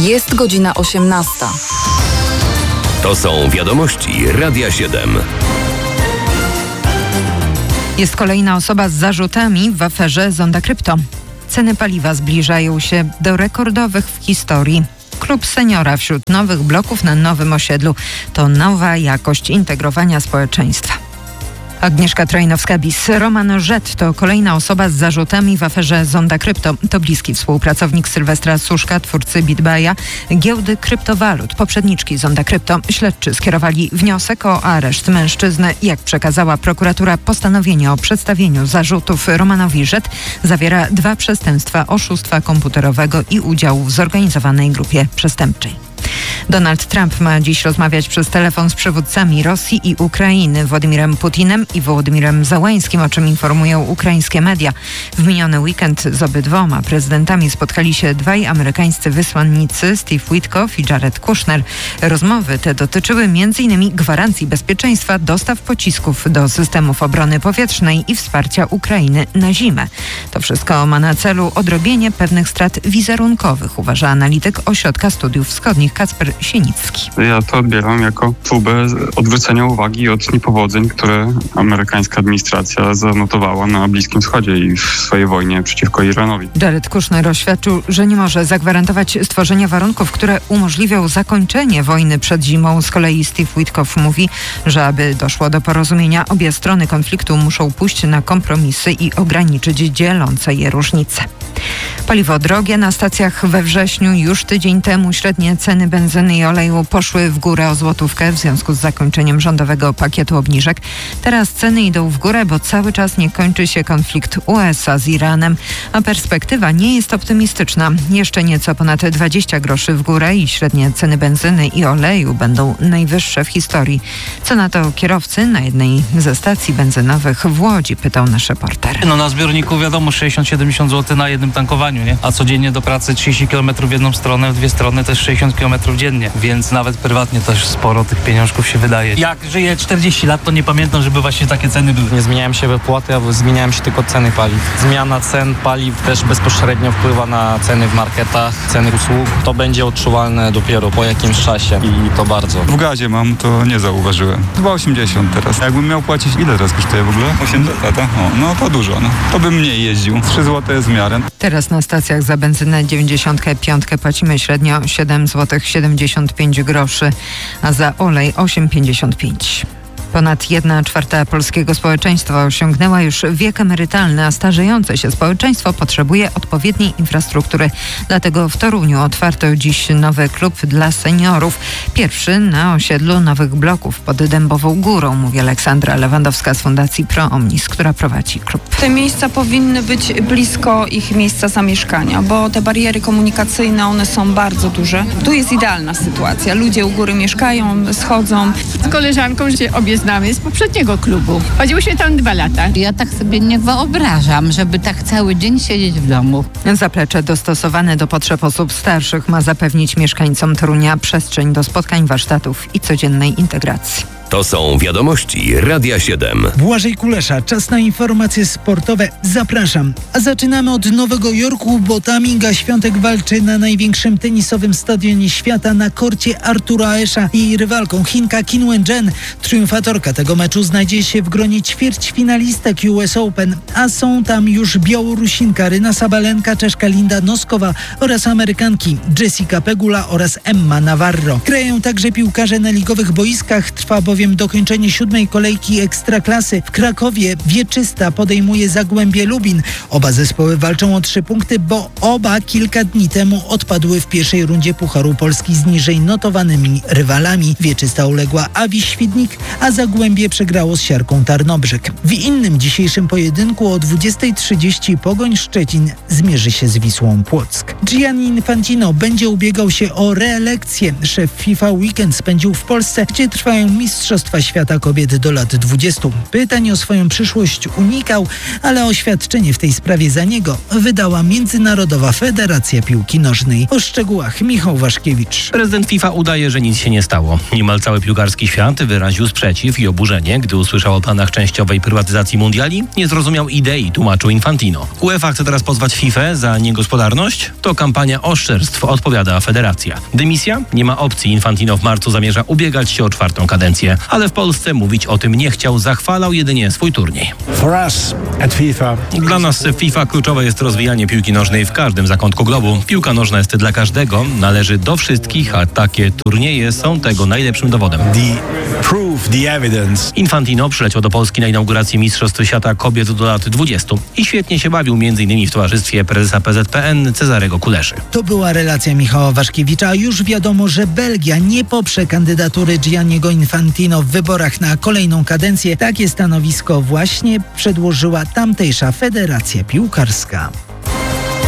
Jest godzina 18. To są wiadomości Radia 7. Jest kolejna osoba z zarzutami w aferze Zonda Krypto. Ceny paliwa zbliżają się do rekordowych w historii. Klub Seniora wśród nowych bloków na nowym osiedlu to nowa jakość integrowania społeczeństwa. Agnieszka Trojnowska-Bis. Roman Żett to kolejna osoba z zarzutami w aferze Zonda Krypto. To bliski współpracownik Sylwestra Suszka, twórcy BitBuya, giełdy kryptowalut, poprzedniczki Zonda Krypto. Śledczy skierowali wniosek o areszt mężczyzny. Jak przekazała prokuratura, postanowienie o przedstawieniu zarzutów Romanowi Żett zawiera 2 przestępstwa oszustwa komputerowego i udziału w zorganizowanej grupie przestępczej. Donald Trump ma dziś rozmawiać przez telefon z przywódcami Rosji i Ukrainy, Władimirem Putinem i Wołodymirem Załańskim, o czym informują ukraińskie media. W miniony weekend z obydwoma prezydentami spotkali się 2 amerykańscy wysłannicy, Steve Witkoff i Jared Kushner. Rozmowy te dotyczyły m.in. gwarancji bezpieczeństwa, dostaw pocisków do systemów obrony powietrznej i wsparcia Ukrainy na zimę. To wszystko ma na celu odrobienie pewnych strat wizerunkowych, uważa analityk Ośrodka Studiów Wschodnich Kacper Sienicki. Ja to odbieram jako próbę odwrócenia uwagi od niepowodzeń, które amerykańska administracja zanotowała na Bliskim Wschodzie i w swojej wojnie przeciwko Iranowi. Jared Kushner oświadczył, że nie może zagwarantować stworzenia warunków, które umożliwią zakończenie wojny przed zimą. Z kolei Steve Witkoff mówi, że aby doszło do porozumienia, obie strony konfliktu muszą pójść na kompromisy i ograniczyć dzielące je różnice. Paliwo drogie na stacjach we wrześniu. Już tydzień temu średnie ceny benzyny i oleju poszły w górę o złotówkę w związku z zakończeniem rządowego pakietu obniżek. Teraz ceny idą w górę, bo cały czas nie kończy się konflikt USA z Iranem, a perspektywa nie jest optymistyczna. Jeszcze nieco ponad 20 groszy w górę i średnie ceny benzyny i oleju będą najwyższe w historii. Co na to kierowcy na jednej ze stacji benzynowych w Łodzi, pytał nasz reporter. Na zbiorniku wiadomo 60-70 zł na jednym tankowaniu, nie? A codziennie do pracy 30 km w jedną stronę, w 2 strony też 60 km dziennie, więc nawet prywatnie też sporo tych pieniążków się wydaje. Jak żyję 40 lat, to nie pamiętam, żeby właśnie takie ceny były. Nie zmieniają się wypłaty, a zmieniają się tylko ceny paliw. Zmiana cen paliw też bezpośrednio wpływa na ceny w marketach, ceny usług. To będzie odczuwalne dopiero po jakimś czasie i to bardzo. W gazie mam, to nie zauważyłem. 2,80 teraz. Jakbym miał płacić, ile teraz kosztuje w ogóle? 8 zł, tak? No to dużo, no. To bym mniej jeździł. 3 zł jest w miarę. Teraz na stacjach za benzynę 95 płacimy średnio 7,75 zł, a za olej 8,55. Ponad 1/4 polskiego społeczeństwa osiągnęła już wiek emerytalny, a starzejące się społeczeństwo potrzebuje odpowiedniej infrastruktury. Dlatego w Toruniu otwarto dziś nowy klub dla seniorów. Pierwszy na osiedlu nowych bloków pod Dębową Górą, mówi Aleksandra Lewandowska z Fundacji Pro Omnis, która prowadzi klub. Te miejsca powinny być blisko ich miejsca zamieszkania, bo te bariery komunikacyjne, one są bardzo duże. Tu jest idealna sytuacja. Ludzie u góry mieszkają, schodzą. Z koleżanką się obie znamy z poprzedniego klubu. Chodziłyśmy tam 2 lata. Ja tak sobie nie wyobrażam, żeby tak cały dzień siedzieć w domu. Zaplecze dostosowane do potrzeb osób starszych ma zapewnić mieszkańcom Torunia przestrzeń do spotkań, warsztatów i codziennej integracji. To są wiadomości Radia 7. Błażej Kulesza, czas na informacje sportowe. Zapraszam. A zaczynamy od Nowego Jorku, bo tam Iga Świątek walczy na największym tenisowym stadionie świata na korcie Artura Ashe'a. Jej rywalką Chinka Qin Wen-jen, triumfatorka tego meczu, znajdzie się w gronie ćwierćfinalistek US Open, a są tam już Białorusinka Aryna Sabalenka, Czeszka Linda Noskowa oraz Amerykanki Jessica Pegula oraz Emma Navarro. Grają także piłkarze na ligowych boiskach. Trwa bowiem dokończenie 7. kolejki Ekstraklasy. W Krakowie Wieczysta podejmuje Zagłębie Lubin. Oba zespoły walczą o 3 punkty, bo oba kilka dni temu odpadły w pierwszej rundzie Pucharu Polski z niżej notowanymi rywalami. Wieczysta uległa Awi Świdnik, a Zagłębie przegrało z Siarką Tarnobrzeg. W innym dzisiejszym pojedynku o 20:30 Pogoń Szczecin zmierzy się z Wisłą Płock. Gianni Infantino będzie ubiegał się o reelekcję. Szef FIFA weekend spędził w Polsce, gdzie trwają mistrzostwa Mistrzostwa Świata Kobiet do lat 20. Pytań o swoją przyszłość unikał, ale oświadczenie w tej sprawie za niego wydała Międzynarodowa Federacja Piłki Nożnej. O szczegółach Michał Waszkiewicz. Prezydent FIFA udaje, że nic się nie stało. Niemal cały piłkarski świat wyraził sprzeciw i oburzenie, gdy usłyszał o planach częściowej prywatyzacji mundiali. Nie zrozumiał idei, tłumaczył Infantino. UEFA chce teraz pozwać FIFA za niegospodarność? To kampania oszczerstw, odpowiada federacja. Dymisja? Nie ma opcji. Infantino w marcu zamierza ubiegać się o 4. kadencję. Ale w Polsce mówić o tym nie chciał, zachwalał jedynie swój turniej. Dla nas w FIFA kluczowe jest rozwijanie piłki nożnej w każdym zakątku globu. Piłka nożna jest dla każdego, należy do wszystkich, a takie turnieje są tego najlepszym dowodem. Infantino przyleciał do Polski na inaugurację Mistrzostw Świata Kobiet do lat 20 i świetnie się bawił m.in. w towarzystwie prezesa PZPN Cezarego Kuleszy. To była relacja Michała Waszkiewicza, a już wiadomo, że Belgia nie poprze kandydatury Gianniego Infantino w wyborach na kolejną kadencję. Takie stanowisko właśnie przedłożyła tamtejsza Federacja Piłkarska.